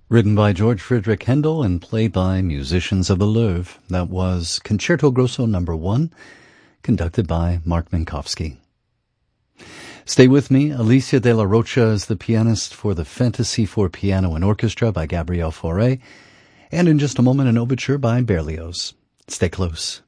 Written by George Friedrich Handel and played by musicians of the Louvre. That was Concerto Grosso No. 1, conducted by Mark Minkowski. Stay with me. Alicia de la Rocha is the pianist for the Fantasy for Piano and Orchestra by Gabriel Fauré, and in just a moment an overture by Berlioz. Stay close.